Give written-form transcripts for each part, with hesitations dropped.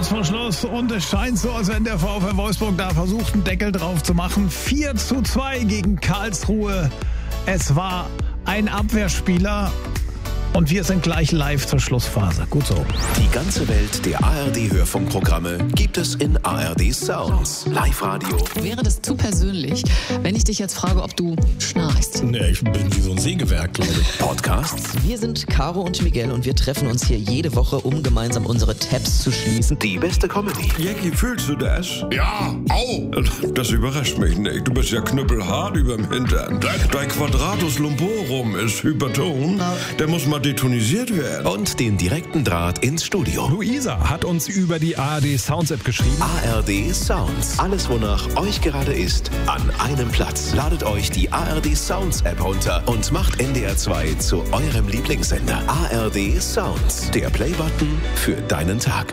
kurz vor Schluss und es scheint so, als wenn der VfL Wolfsburg da versucht, einen Deckel drauf zu machen. 4:2 gegen Karlsruhe. Es war ein Abwehrspieler. Und wir sind gleich live zur Schlussphase. Gut so. Die ganze Welt der ARD-Hörfunkprogramme gibt es in ARD Sounds. Live-Radio. Wäre das zu persönlich, wenn ich dich jetzt frage, ob du schnarchst? Nee, ich bin wie so ein Sägewerk, glaube ich. Podcasts. Wir sind Caro und Miguel und wir treffen uns hier jede Woche, um gemeinsam unsere Tabs zu schließen. Die beste Comedy. Jackie, fühlst du das? Ja, au! Das überrascht mich nicht. Du bist ja knüppelhart überm Hintern. Dein Quadratus lumborum ist Hyperton. Der muss mal detonisiert werden. Und den direkten Draht ins Studio. Luisa hat uns über die ARD Sounds App geschrieben. ARD Sounds. Alles, wonach euch gerade ist, an einem Platz. Ladet euch die ARD Sounds App runter und macht NDR 2 zu eurem Lieblingssender. ARD Sounds. Der Playbutton für deinen Tag.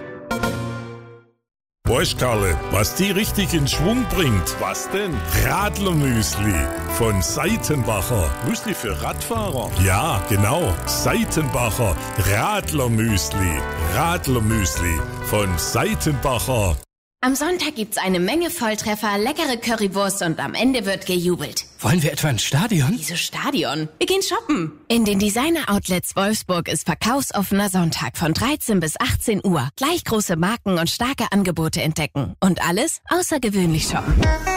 Weißt Karle, was die richtig in Schwung bringt? Was denn? Radlermüsli von Seitenbacher. Müsli für Radfahrer. Ja, genau. Seitenbacher Radlermüsli. Radlermüsli von Seitenbacher. Am Sonntag gibt's eine Menge Volltreffer, leckere Currywurst und am Ende wird gejubelt. Wollen wir etwa ins Stadion? Wieso Stadion? Wir gehen shoppen. In den Designer-Outlets Wolfsburg ist verkaufsoffener Sonntag von 13 bis 18 Uhr. Gleich große Marken und starke Angebote entdecken. Und alles außergewöhnlich shoppen.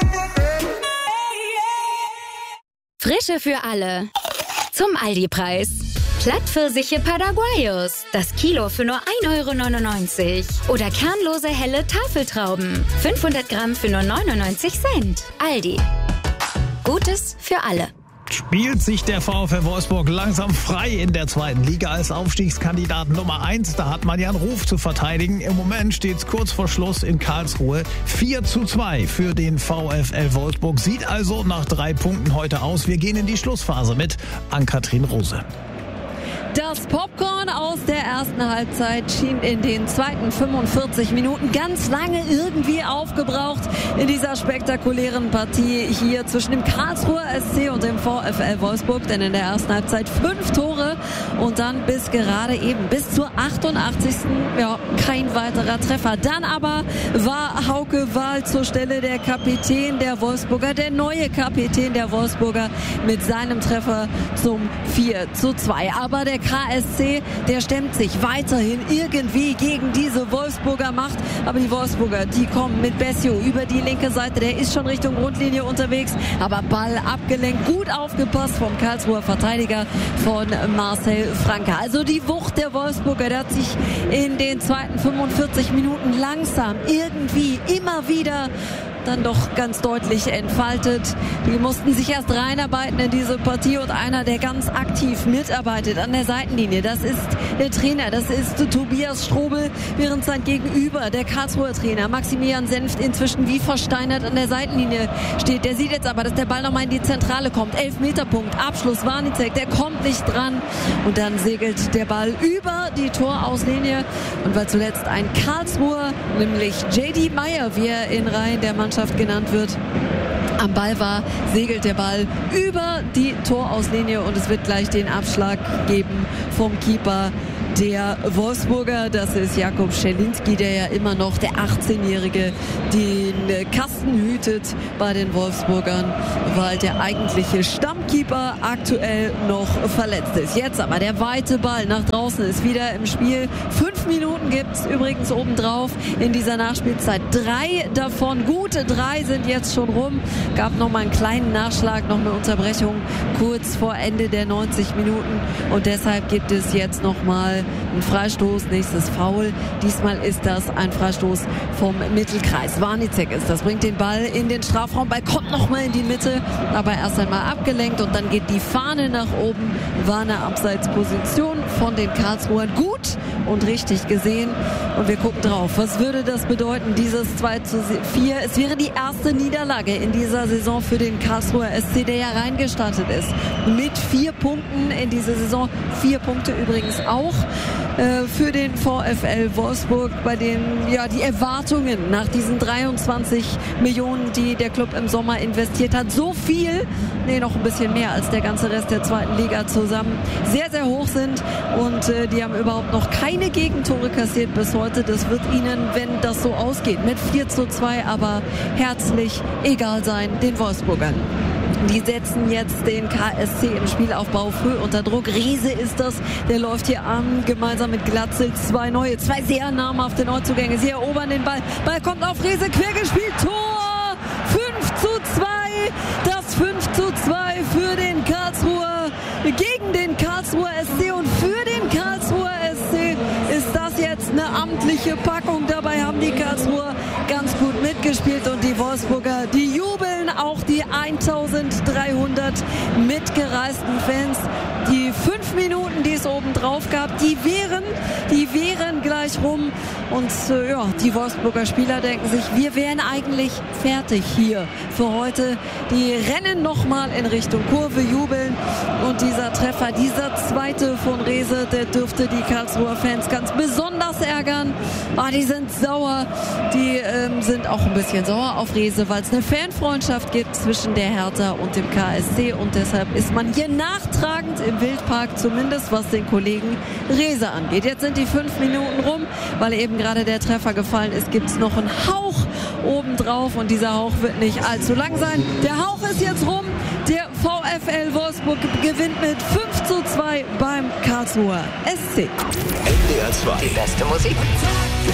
Frische für alle. Zum Aldi-Preis. Plattpfirsiche Paraguayos. Das Kilo für nur 1,99 €. Oder kernlose helle Tafeltrauben. 500 Gramm für nur 99 Cent. Aldi. Gutes für alle. Spielt sich der VfL Wolfsburg langsam frei in der zweiten Liga als Aufstiegskandidat Nummer 1. Da hat man ja einen Ruf zu verteidigen. Im Moment steht es kurz vor Schluss in Karlsruhe. 4:2 für den VfL Wolfsburg. Sieht also nach 3 Punkten heute aus. Wir gehen in die Schlussphase mit Ann-Kathrin Rose. Das Popcorn aus der ersten Halbzeit schien in den zweiten 45 Minuten ganz lange irgendwie aufgebraucht in dieser spektakulären Partie hier zwischen dem Karlsruher SC und dem VfL Wolfsburg. Denn in der ersten Halbzeit 5 Tore und dann bis zur 88. Ja, kein weiterer Treffer. Dann aber war Hauke Wahl zur Stelle, der Kapitän der Wolfsburger, der neue Kapitän der Wolfsburger mit seinem Treffer zum 4:2. Aber der KSC, der stemmt sich weiterhin irgendwie gegen diese Wolfsburger Macht. Aber die Wolfsburger, die kommen mit Bessio über die linke Seite. Der ist schon Richtung Grundlinie unterwegs. Aber Ball abgelenkt, gut aufgepasst vom Karlsruher Verteidiger von Marcel Franke. Also die Wucht der Wolfsburger, der hat sich in den zweiten 45 Minuten langsam irgendwie immer wieder dann doch ganz deutlich entfaltet. Die mussten sich erst reinarbeiten in diese Partie und einer, der ganz aktiv mitarbeitet an der Seitenlinie, das ist der Trainer, das ist Tobias Strobel, während sein Gegenüber, der Karlsruher Trainer Maximilian Senft, inzwischen wie versteinert an der Seitenlinie steht. Der sieht jetzt aber, dass der Ball nochmal in die Zentrale kommt. Elfmeterpunkt, Abschluss, Warnicek, der kommt nicht dran und dann segelt der Ball über die Torauslinie und weil zuletzt ein Karlsruher, nämlich J.D. Meyer, wie er in Reihen der Mannschaft genannt wird, am Ball war, segelt der Ball über die Torauslinie und es wird gleich den Abschlag geben vom Keeper der Wolfsburger. Das ist Jakub Schelinski, der ja immer noch, der 18-Jährige, den Kasten hütet bei den Wolfsburgern, weil der eigentliche Stammkeeper aktuell noch verletzt ist. Jetzt aber der weite Ball nach draußen ist wieder im Spiel. 5 Minuten gibt's übrigens obendrauf in dieser Nachspielzeit. 3 davon, gute 3 sind jetzt schon rum. Gab noch mal einen kleinen Nachschlag, noch eine Unterbrechung kurz vor Ende der 90 Minuten und deshalb gibt es jetzt noch mal ein Freistoß, nächstes Foul. Diesmal ist das ein Freistoß vom Mittelkreis. Warnicek ist das, bringt den Ball in den Strafraum, Ball kommt nochmal in die Mitte, aber erst einmal abgelenkt und dann geht die Fahne nach oben. War eine Abseitsposition von den Karlsruhern, gut und richtig gesehen und wir gucken drauf. Was würde das bedeuten, dieses 2:4? Es wäre die erste Niederlage in dieser Saison für den Karlsruher SC, der ja reingestartet ist. Mit 4 Punkten in dieser Saison, 4 Punkte übrigens auch für den VfL Wolfsburg, bei denen ja die Erwartungen nach diesen 23 Millionen, die der Club im Sommer investiert hat, so viel, noch ein bisschen mehr als der ganze Rest der zweiten Liga zusammen, sehr, sehr hoch sind und die haben überhaupt noch keine Gegentore kassiert bis heute. Das wird ihnen, wenn das so ausgeht, mit 4:2 aber herzlich egal sein, den Wolfsburgern. Die setzen jetzt den KSC im Spielaufbau früh unter Druck. Riese ist das, der läuft hier an, gemeinsam mit Glatzel. Zwei sehr namhafte Neuzugänge. Sie erobern den Ball. Ball kommt auf Riese, quergespielt, Tor! 5:2, das 5:2 für den Karlsruher, gegen den Karlsruher SC und für den Karlsruher SC ist das jetzt eine amtliche Packung. Dabei haben die Karlsruher ganz gut mitgespielt und die Wolfsburger, die jubeln, auch die 1300 mitgereisten Fans. Die 5 Minuten, die es oben drauf gab, die wären gleich rum und die Wolfsburger Spieler denken sich, wir wären eigentlich fertig hier für heute. Die rennen nochmal in Richtung Kurve, jubeln und dieser Treffer, dieser zweite von Riese, der dürfte die Karlsruher Fans ganz besonders ärgern. Die sind sauer, die sind auch ein bisschen sauer auf Riese, weil es eine Fanfreundschaft gibt zwischen der Hertha und dem KSC und deshalb ist man hier nachtragend im Wildpark, zumindest was den Kollegen Riese angeht. Jetzt sind die 5 Minuten rum, weil eben gerade der Treffer gefallen ist, gibt es noch einen Hauch obendrauf und dieser Hauch wird nicht allzu lang sein. Der Hauch ist jetzt rum, der VfL Wolfsburg gewinnt mit 5:2 beim Karlsruher SC. NDR 2. Die beste Musik.